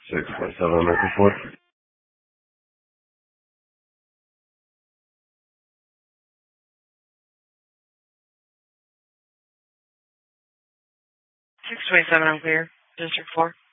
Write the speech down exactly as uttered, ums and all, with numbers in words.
six point seven on Mercury four. six twenty-seven, I'm clear. District four.